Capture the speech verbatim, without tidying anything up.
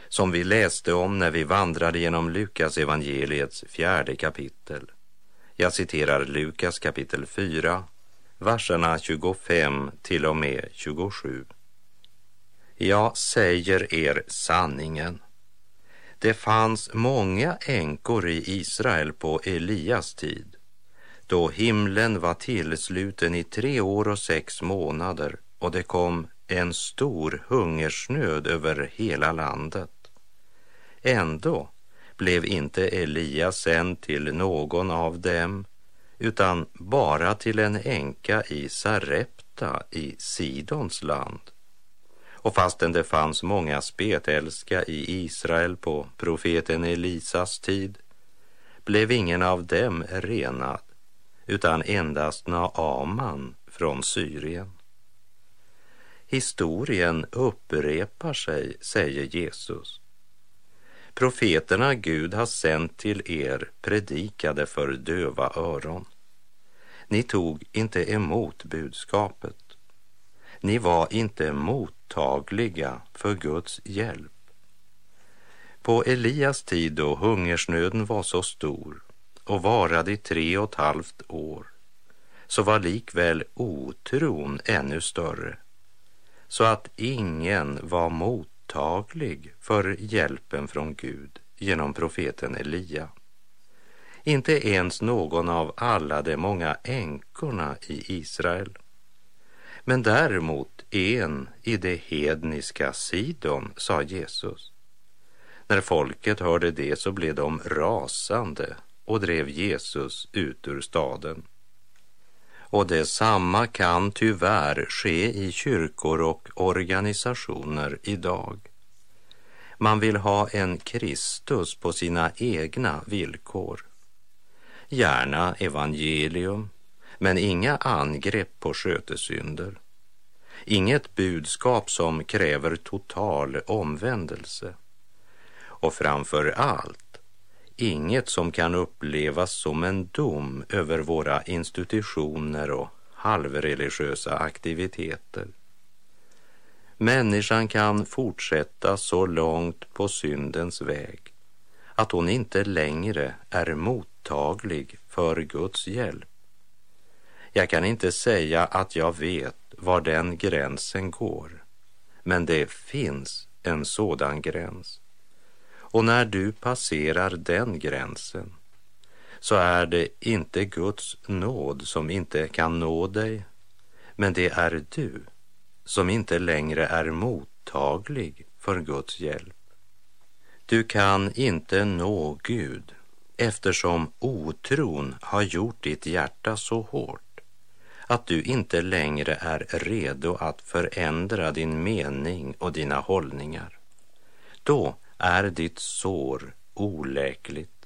som vi läste om när vi vandrade genom Lukas evangeliets fjärde kapitel. Jag citerar Lukas kapitel fyra, verserna tjugofem till och med tjugosju. Jag säger er sanningen. Det fanns många änkor i Israel på Elias tid, då himlen var tillsluten i tre år och sex månader och det kom en stor hungersnöd över hela landet. Ändå blev inte Elias sänd till någon av dem, utan bara till en änka i Sarepta i Sidons land. Och fastän det fanns många spetälska i Israel på profeten Elisas tid, blev ingen av dem renad, utan endast Naaman från Syrien. Historien upprepar sig, säger Jesus. Profeterna Gud har sänt till er predikade för döva öron. Ni tog inte emot budskapet. Ni var inte mottagliga för Guds hjälp. På Elias tid då hungersnöden var så stor och varade i tre och ett halvt år, så var likväl otron ännu större, så att ingen var mottaglig för hjälpen från Gud genom profeten Elia. Inte ens någon av alla de många änkorna i Israel. Men däremot en i det hedniska Sidon, sa Jesus. När folket hörde det så blev de rasande och drev Jesus ut ur staden. Och detsamma kan tyvärr ske i kyrkor och organisationer idag. Man vill ha en Kristus på sina egna villkor. Gärna evangelium, men inga angrepp på skötesynder. Inget budskap som kräver total omvändelse. Och framför allt, inget som kan upplevas som en dom över våra institutioner och halvreligiösa aktiviteter. Människan kan fortsätta så långt på syndens väg att hon inte längre är mottaglig för Guds hjälp. Jag kan inte säga att jag vet var den gränsen går, men det finns en sådan gräns. Och när du passerar den gränsen så är det inte Guds nåd som inte kan nå dig, men det är du som inte längre är mottaglig för Guds hjälp. Du kan inte nå Gud eftersom otron har gjort ditt hjärta så hårt att du inte längre är redo att förändra din mening och dina hållningar. Då är ditt sår oläkligt